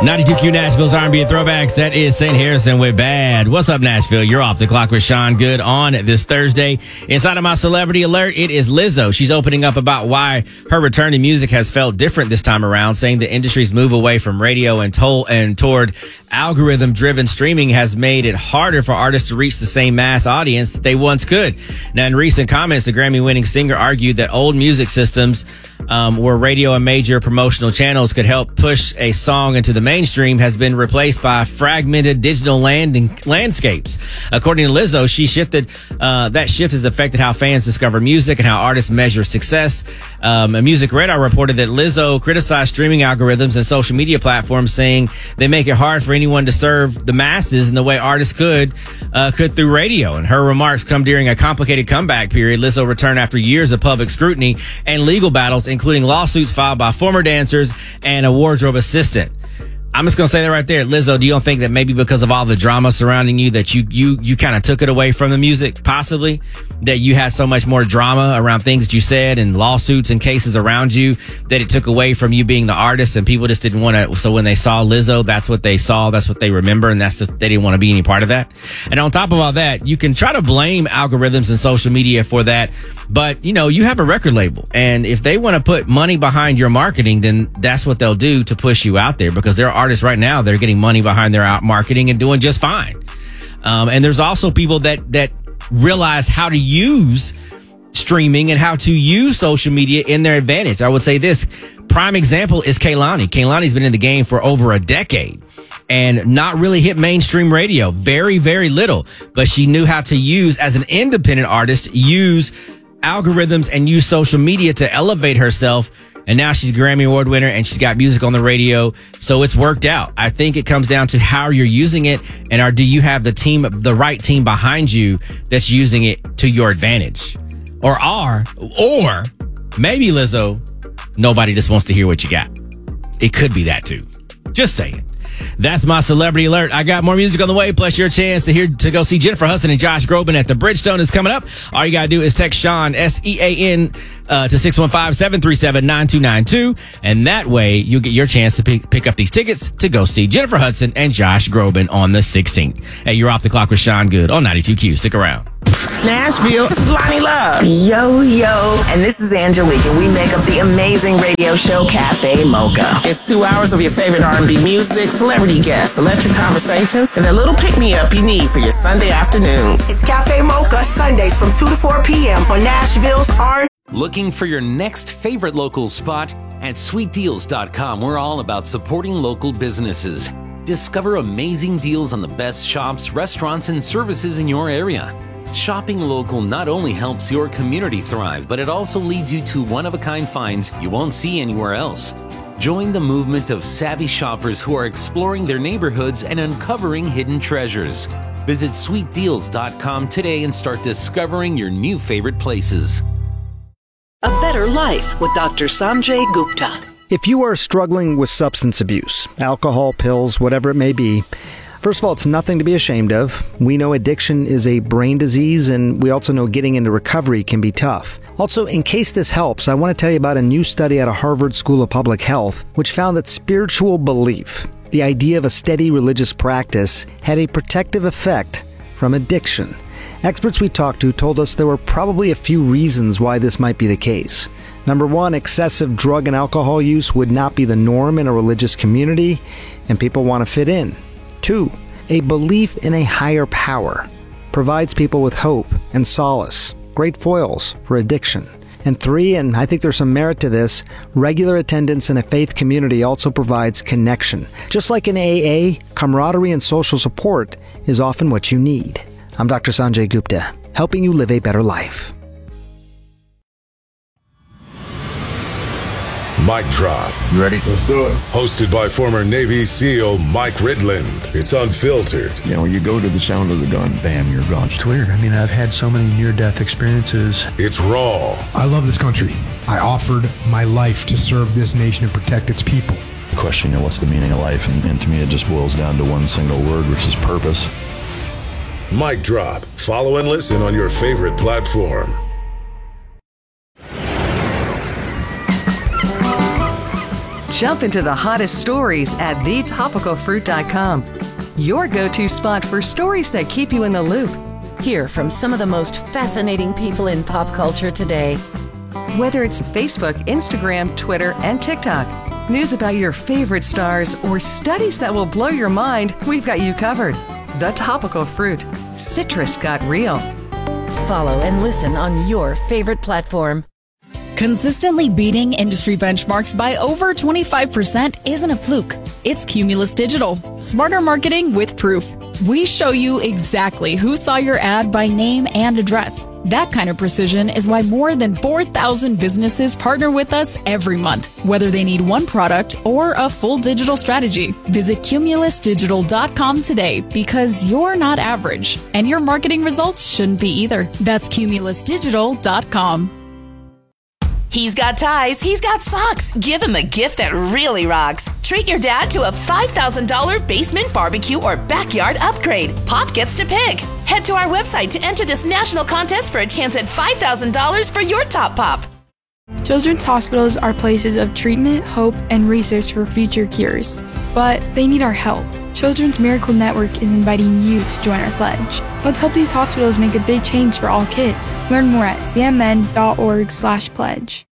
92Q Nashville's R&B and Throwbacks. That is St. Harrison with Bad. What's up, Nashville? You're off the clock with Sean Good on this Thursday. Inside of my celebrity alert, it is Lizzo. She's opening up about why her return to music has felt different this time around, saying the industry's move away from radio and toward algorithm-driven streaming has made it harder for artists to reach the same mass audience that they once could. Now, in recent comments, the Grammy-winning singer argued that old music systems where radio and major promotional channels could help push a song into the mainstream has been replaced by fragmented digital landscapes. According to Lizzo, she shifted. That shift has affected how fans discover music and how artists measure success. Music Radar reported that Lizzo criticized streaming algorithms and social media platforms, saying they make it hard for anyone to serve the masses in the way artists could through radio. And her remarks come during a complicated comeback period. Lizzo returned after years of public scrutiny and legal battles, including lawsuits filed by former dancers and a wardrobe assistant. I'm just going to say that right there. Lizzo, do you don't think that maybe because of all the drama surrounding you that you kind of took it away from the music, possibly? That you had so much more drama around things that you said and lawsuits and cases around you that it took away from you being the artist, and people just didn't want to. So when they saw Lizzo, that's what they saw, that's what they remember, and they didn't want to be any part of that. And on top of all that, you can try to blame algorithms and social media for that, but you have a record label, and if they want to put money behind your marketing, then that's what they'll do to push you out there, because there are artists right now that are getting money behind their marketing and doing just fine. And there's also people that realize how to use streaming and how to use social media in their advantage. I would say this prime example is Kehlani. Kehlani's been in the game for over a decade and not really hit mainstream radio. Very, very little. But she knew how to use, as an independent artist, use algorithms and use social media to elevate herself. And now she's a Grammy Award winner and she's got music on the radio. So it's worked out. I think it comes down to how you're using it, and do you have the right team behind you that's using it to your advantage? Or maybe, Lizzo, nobody just wants to hear what you got. It could be that too. Just saying. That's my celebrity alert. I got more music on the way, plus your chance to go see Jennifer Hudson and Josh Groban at the Bridgestone is coming up. All you got to do is text Sean, SEAN, to 615-737-9292. And that way you'll get your chance to pick up these tickets to go see Jennifer Hudson and Josh Groban on the 16th. Hey, you're off the clock with Sean Good on 92Q. Stick around. Nashville, this is Lonnie Love. Yo. And this is Angelique, and we make up the amazing radio show Cafe Mocha. It's 2 hours of your favorite R&B music, celebrity guests, electric conversations, and a little pick-me-up you need for your Sunday afternoons. It's Cafe Mocha, Sundays from 2 to 4 p.m. on Nashville's R&B. Looking for your next favorite local spot? At sweetdeals.com, we're all about supporting local businesses. Discover amazing deals on the best shops, restaurants, and services in your area. Shopping local not only helps your community thrive, but it also leads you to one-of-a-kind finds you won't see anywhere else. Join the movement of savvy shoppers who are exploring their neighborhoods and uncovering hidden treasures. Visit sweetdeals.com today and start discovering your new favorite places. A Better Life with Dr. Sanjay Gupta. If you are struggling with substance abuse, alcohol, pills, whatever it may be, first of all, it's nothing to be ashamed of. We know addiction is a brain disease, and we also know getting into recovery can be tough. Also, in case this helps, I want to tell you about a new study out of Harvard School of Public Health, which found that spiritual belief, the idea of a steady religious practice, had a protective effect from addiction. Experts we talked to told us there were probably a few reasons why this might be the case. Number one, excessive drug and alcohol use would not be the norm in a religious community, and people want to fit in. 2, a belief in a higher power provides people with hope and solace, great foils for addiction. And 3, and I think there's some merit to this, regular attendance in a faith community also provides connection. Just like in AA, camaraderie and social support is often what you need. I'm Dr. Sanjay Gupta, helping you live a better life. Mic Drop. You ready? Let's do it. Hosted by former Navy SEAL Mike Ridland. It's unfiltered. You go to the sound of the gun, bam, you're gone. It's weird. I've had so many near-death experiences. It's raw. I love this country. I offered my life to serve this nation and protect its people. Question, what's the meaning of life? And to me, it just boils down to one single word, which is purpose. Mic Drop. Follow and listen on your favorite platform. Jump into the hottest stories at thetopicalfruit.com. Your go-to spot for stories that keep you in the loop. Hear from some of the most fascinating people in pop culture today. Whether it's Facebook, Instagram, Twitter, and TikTok, news about your favorite stars, or studies that will blow your mind, we've got you covered. The Topical Fruit. Citrus got real. Follow and listen on your favorite platform. Consistently beating industry benchmarks by over 25% isn't a fluke. It's Cumulus Digital. Smarter marketing with proof. We show you exactly who saw your ad by name and address. That kind of precision is why more than 4,000 businesses partner with us every month, whether they need one product or a full digital strategy. Visit cumulusdigital.com today because you're not average, and your marketing results shouldn't be either. That's cumulusdigital.com. He's got ties, he's got socks. Give him a gift that really rocks. Treat your dad to a $5,000 basement barbecue or backyard upgrade. Pop gets to pick. Head to our website to enter this national contest for a chance at $5,000 for your top pop. Children's hospitals are places of treatment, hope, and research for future cures. But they need our help. Children's Miracle Network is inviting you to join our pledge. Let's help these hospitals make a big change for all kids. Learn more at cmn.org/pledge.